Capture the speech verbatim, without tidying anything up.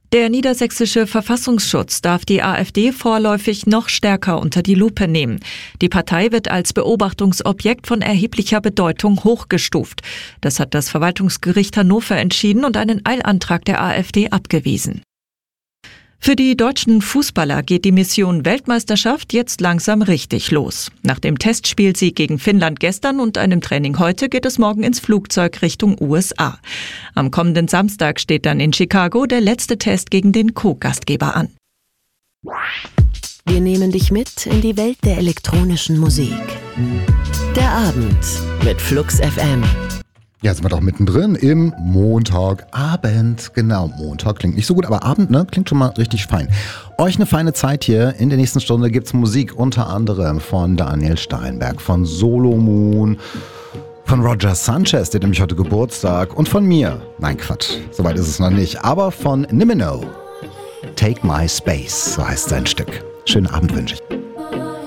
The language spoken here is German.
Der niedersächsische Verfassungsschutz darf die AfD vorläufig noch stärker unter die Lupe nehmen. Die Partei wird als Beobachtungsobjekt von erheblicher Bedeutung hochgestuft. Das hat das Verwaltungsgericht Hannover entschieden und einen Eilantrag der AfD abgewiesen. Für die deutschen Fußballer geht die Mission Weltmeisterschaft jetzt langsam richtig los. Nach dem Testspielsieg gegen Finnland gestern und einem Training heute geht es morgen ins Flugzeug Richtung U S A. Am kommenden Samstag steht dann in Chicago der letzte Test gegen den Co-Gastgeber an. Wir nehmen dich mit in die Welt der elektronischen Musik. Der Abend mit Flux F M. Ja, sind wir doch mittendrin im Montagabend. Genau, Montag klingt nicht so gut, aber Abend, ne, klingt schon mal richtig fein. Euch eine feine Zeit hier. In der nächsten Stunde gibt's Musik, unter anderem von Daniel Steinberg, von Solomon, von Roger Sanchez, der hat nämlich heute Geburtstag, und von mir. Nein, Quatsch, soweit ist es noch nicht, aber von Nimino. Take My Space, so heißt sein Stück. Schönen Abend wünsche ich.